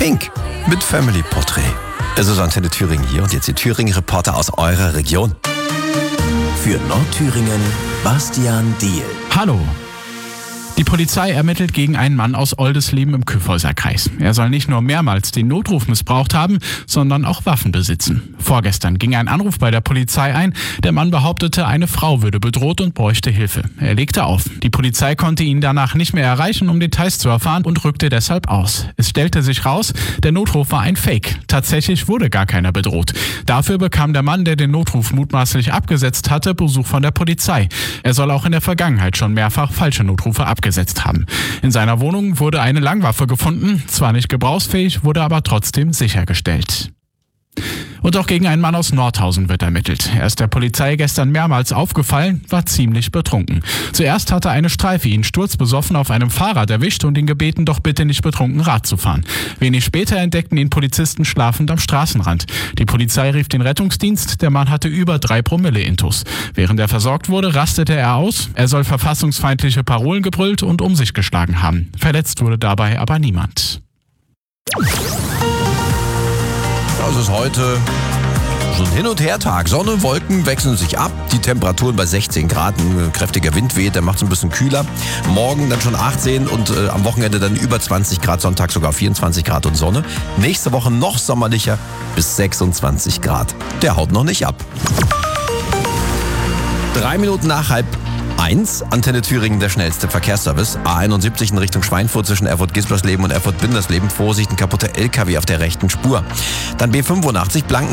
Pink mit Family Portrait. Es ist Antenne Thüringen hier und jetzt die Thüringen-Reporter aus eurer Region. Für Nordthüringen, Bastian Diehl. Hallo. Die Polizei ermittelt gegen einen Mann aus Oldesleben im Kyffhäuser-Kreis. Er soll nicht nur mehrmals den Notruf missbraucht haben, sondern auch Waffen besitzen. Vorgestern ging ein Anruf bei der Polizei ein. Der Mann behauptete, eine Frau würde bedroht und bräuchte Hilfe. Er legte auf. Die Polizei konnte ihn danach nicht mehr erreichen, um Details zu erfahren, und rückte deshalb aus. Es stellte sich raus, der Notruf war ein Fake. Tatsächlich wurde gar keiner bedroht. Dafür bekam der Mann, der den Notruf mutmaßlich abgesetzt hatte, Besuch von der Polizei. Er soll auch in der Vergangenheit schon mehrfach falsche Notrufe abgesetzt haben. In seiner Wohnung wurde eine Langwaffe gefunden, zwar nicht gebrauchsfähig, wurde aber trotzdem sichergestellt. Und auch gegen einen Mann aus Nordhausen wird ermittelt. Er ist der Polizei gestern mehrmals aufgefallen, war ziemlich betrunken. Zuerst hatte eine Streife ihn sturzbesoffen auf einem Fahrrad erwischt und ihn gebeten, doch bitte nicht betrunken Rad zu fahren. Wenig später entdeckten ihn Polizisten schlafend am Straßenrand. Die Polizei rief den Rettungsdienst, der Mann hatte über 3 Promille Intus. Während er versorgt wurde, rastete er aus. Er soll verfassungsfeindliche Parolen gebrüllt und um sich geschlagen haben. Verletzt wurde dabei aber niemand. Es ist heute so ein Hin- und Her-Tag. Sonne, Wolken wechseln sich ab. Die Temperaturen bei 16 Grad. Ein kräftiger Wind weht, der macht es ein bisschen kühler. Morgen dann schon 18 und am Wochenende dann über 20 Grad. Sonntag sogar 24 Grad und Sonne. Nächste Woche noch sommerlicher bis 26 Grad. Der haut noch nicht ab. 3 Minuten nach 12:30. Antenne Thüringen, der schnellste Verkehrsservice. A71 in Richtung Schweinfurt zwischen Erfurt-Gisbersleben und Erfurt-Bindersleben. Vorsicht, ein kaputter LKW auf der rechten Spur. Dann B85 Blanken